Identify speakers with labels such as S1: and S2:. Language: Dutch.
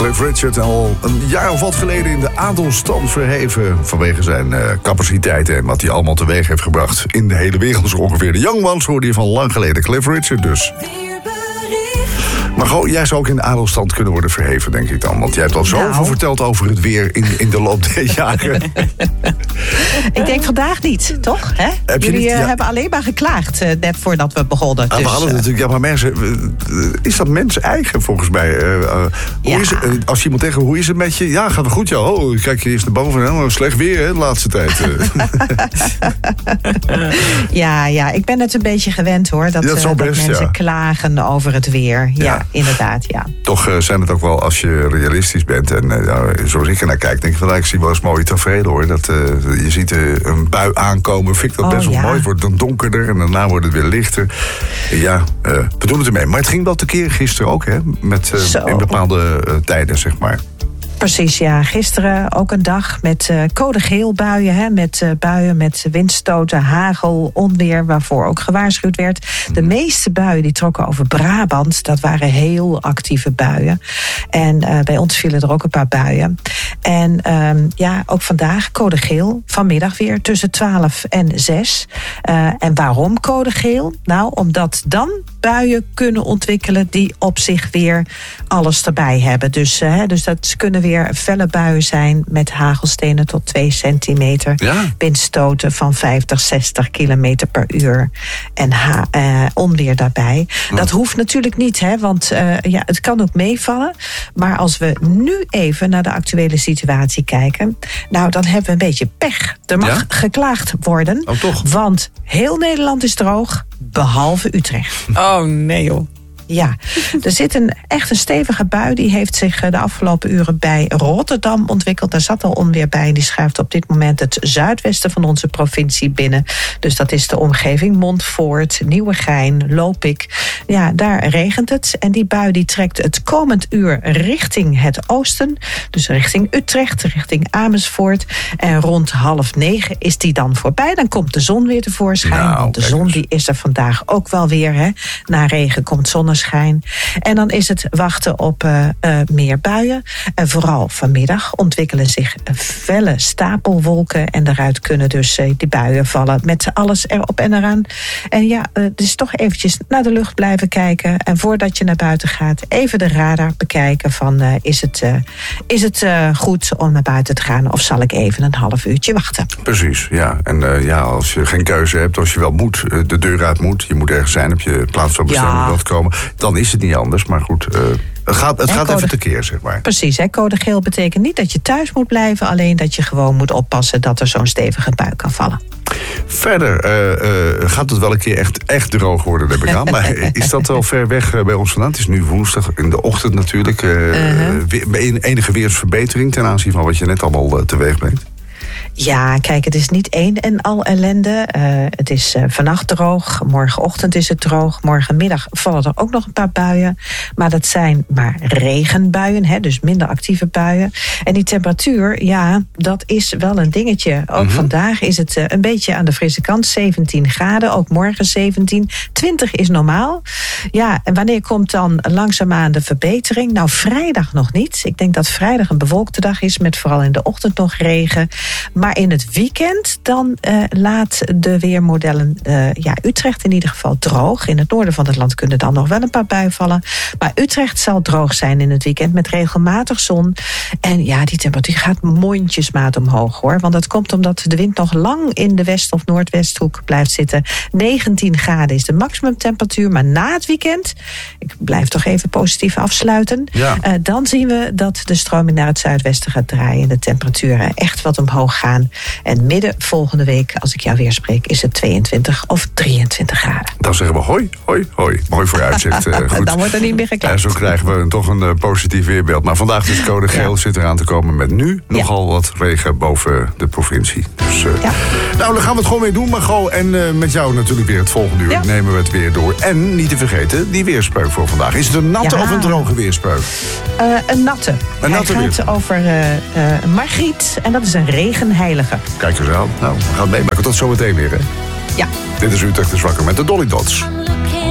S1: Cliff Richard al een jaar of wat geleden in de adelstand verheven vanwege zijn capaciteiten en wat hij allemaal teweeg heeft gebracht in de hele wereld. Zo ongeveer de Young Ones hoorde je van lang geleden. Cliff Richard dus. Maar jij zou ook in de adelstand kunnen worden verheven, denk ik dan. Want jij hebt al zoveel verteld over het weer in de loop der jaren.
S2: Ik denk vandaag niet, toch? Hè? Jullie hebben alleen maar geklaagd net voordat we begonnen.
S1: We hadden het natuurlijk, maar mensen, is dat mens eigen volgens mij? Als je iemand tegen, hoe is het met je? Ja, gaat het goed? Ja, kijk, hier is naar boven. Slecht weer, hè, de laatste tijd.
S2: Ja, ik ben het een beetje gewend, hoor. Dat mensen klagen over het weer. Ja, inderdaad, ja.
S1: Toch zijn het ook wel, als je realistisch bent en zoals ik ernaar kijk, denk ik van, ik zie wel eens mooie tafereel, hoor. Dat je ziet een bui aankomen, vind ik dat best wel mooi. Het wordt dan donkerder en daarna wordt het weer lichter. Ja, we doen het ermee. Maar het ging wel tekeer gisteren ook, hè? Met in bepaalde tijden, zeg maar.
S2: Precies, ja. Gisteren ook een dag met code geel buien. Hè, met buien met windstoten, hagel, onweer, waarvoor ook gewaarschuwd werd. De meeste buien die trokken over Brabant. Dat waren heel actieve buien. En bij ons vielen er ook een paar buien. En ook vandaag code geel. Vanmiddag weer tussen 12 en 6. En waarom code geel? Nou, omdat dan buien kunnen ontwikkelen die op zich weer alles erbij hebben. Dus dat kunnen weer felle buien zijn met hagelstenen tot 2 centimeter. Ja. Windstoten van 50, 60 kilometer per uur. En onweer daarbij. Ja. Dat hoeft natuurlijk niet, hè, want het kan ook meevallen. Maar als we nu even naar de actuele situatie kijken, nou, dan hebben we een beetje pech. Er mag geklaagd worden.
S1: Oh, toch?
S2: Want heel Nederland is droog, behalve Utrecht.
S3: Oh, nee, joh.
S2: Ja, er zit echt een stevige bui. Die heeft zich de afgelopen uren bij Rotterdam ontwikkeld. Daar zat al onweer bij. Die schuift op dit moment het zuidwesten van onze provincie binnen. Dus dat is de omgeving Montfoort, Nieuwegein, Lopik. Ja, daar regent het. En die bui die trekt het komend uur richting het oosten. Dus richting Utrecht, richting Amersfoort. En rond 8:30 is die dan voorbij. Dan komt de zon weer tevoorschijn.
S1: Nou,
S2: want de zon die is er vandaag ook wel weer. Hè. Na regen komt zonneschijn. En dan is het wachten op meer buien. En vooral vanmiddag ontwikkelen zich felle stapelwolken. En daaruit kunnen dus die buien vallen met alles erop en eraan. En dus toch eventjes naar de lucht blijven kijken. En voordat je naar buiten gaat, even de radar bekijken van is het goed om naar buiten te gaan? Of zal ik even een half uurtje wachten?
S1: Precies, ja. En als je geen keuze hebt, als je wel moet, de deur uit moet, je moet ergens zijn, heb je plaats van bestemming wilt komen, dan is het niet anders. Maar goed, het gaat even tekeer, zeg maar.
S2: Precies, code geel betekent niet dat je thuis moet blijven, alleen dat je gewoon moet oppassen dat er zo'n stevige bui kan vallen.
S1: Verder gaat het wel een keer echt droog worden, neem ik aan. Maar is dat wel ver weg bij ons vandaan? Het is nu woensdag in de ochtend natuurlijk. Enige weersverbetering ten aanzien van wat je net allemaal teweeg brengt?
S2: Ja, kijk, het is niet één en al ellende. Het is vannacht droog, morgenochtend is het droog. Morgenmiddag vallen er ook nog een paar buien. Maar dat zijn maar regenbuien, hè, dus minder actieve buien. En die temperatuur, ja, dat is wel een dingetje. Ook vandaag is het een beetje aan de frisse kant, 17 graden. Ook morgen 17, 20 is normaal. Ja, en wanneer komt dan langzaamaan de verbetering? Nou, vrijdag nog niet. Ik denk dat vrijdag een bewolkte dag is, met vooral in de ochtend nog regen. Maar in het weekend dan laat de weermodellen Utrecht in ieder geval droog. In het noorden van het land kunnen dan nog wel een paar buien vallen. Maar Utrecht zal droog zijn in het weekend met regelmatig zon. En ja, die temperatuur gaat mondjesmaat omhoog, hoor. Want dat komt omdat de wind nog lang in de west- of noordwesthoek blijft zitten. 19 graden is de maximumtemperatuur. Maar na het weekend, ik blijf toch even positief afsluiten. Ja. Dan zien we dat de stroming naar het zuidwesten gaat draaien. En de temperaturen echt wat omhoog gaan. En midden volgende week, als ik jou weer spreek, is het 22 of 23 graden.
S1: Dan zeggen we hoi, hoi, hoi. Mooi vooruitzicht. Goed.
S2: Dan wordt er niet meer geklaagd.
S1: Zo krijgen we toch een positief weerbeeld. Maar vandaag dus code geel zit eraan te komen met nu nogal wat regen boven de provincie. Dus, nou, dan gaan we het gewoon weer doen, Margot. En met jou natuurlijk weer het volgende uur nemen we het weer door. En niet te vergeten, die weerspreuk voor vandaag. Is het een natte of een droge weerspreuk?
S2: Een natte. Hij gaat over Margriet. En dat is een regenheilige.
S1: Kijk eens aan. Nou, we gaan het meemaken. Tot zometeen weer, hè?
S2: Ja.
S1: Dit is Utrecht is wakker met de Dolly Dots.
S4: I'm looking